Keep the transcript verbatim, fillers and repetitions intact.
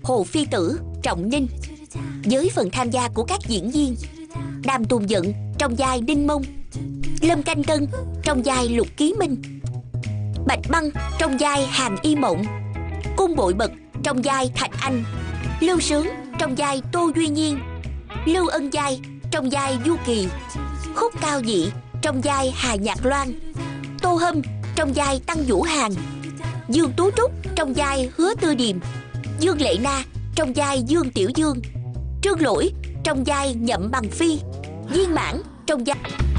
Hồ Phi Tử, Trọng Ninh. Với phần tham gia của các diễn viên: Đàm Tùng Dận trong vai Ninh Mông, Lâm Canh Tân trong vai Lục Ký Minh, Bạch Băng trong vai Hàn Y Mộng, Cung Bội Bật trong vai Thạch Anh, Lưu Sướng trong vai Tô Duy Nhiên, Lưu Ân Giai trong vai Du Kỳ, Khúc Cao Dị trong vai Hà Nhạc Loan, Tô Hâm trong vai Tăng Vũ Hàn, Dương Tú Trúc trong vai Hứa Tư Điềm, Dương Lệ Na trong vai Dương Tiểu Dương, Trương Lỗi trong vai Nhậm Bằng Phi, Viên Mãn trong vai